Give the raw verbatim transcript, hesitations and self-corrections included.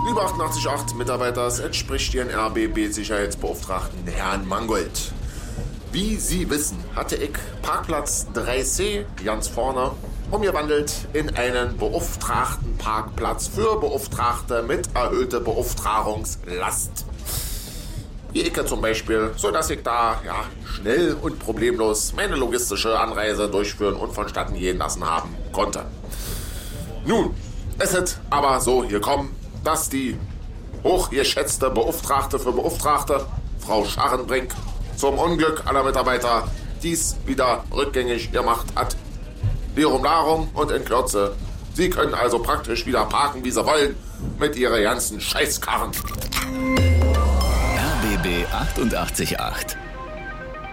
Liebe achtundachtzig Komma acht Mitarbeiter, es entspricht Ihren R B B-Sicherheitsbeauftragten Herrn Mangold. Wie Sie wissen, hatte ich Parkplatz drei C ganz vorne umgewandelt in einen Beauftragtenparkplatz für Beauftragte mit erhöhter Beauftragungslast. Wie ich zum Beispiel, sodass ich da ja, schnell und problemlos meine logistische Anreise durchführen und vonstatten gehen lassen haben konnte. Nun, es ist aber so gekommen, dass die hochgeschätzte Beauftragte für Beauftragte, Frau Scharrenbrink, zum Unglück aller Mitarbeiter dies wieder rückgängig gemacht hat. Lirum Larum und in Kürze. Sie können also praktisch wieder parken, wie Sie wollen, mit Ihren ganzen Scheißkarren. R B B achtundachtzig Komma acht